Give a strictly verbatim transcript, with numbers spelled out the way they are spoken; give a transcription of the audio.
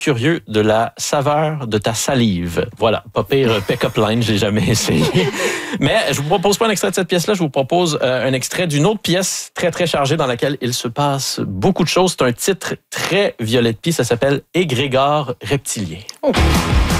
curieux de la saveur de ta salive. Voilà, pas pire pick-up line, j'ai jamais essayé. Mais je vous propose pas un extrait de cette pièce-là, je vous propose euh, un extrait d'une autre pièce très, très chargée dans laquelle il se passe beaucoup de choses. C'est un titre très Violette Pie, ça s'appelle Égrégore reptilien. Oh.